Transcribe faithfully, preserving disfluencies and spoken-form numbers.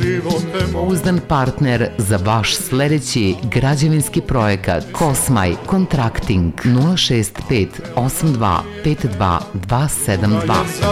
Pouzdan partner za vaš sledeći građevinski projekat. Kosmaj Kontrakting nula šest pet osam dva pet dva dva sedam dva.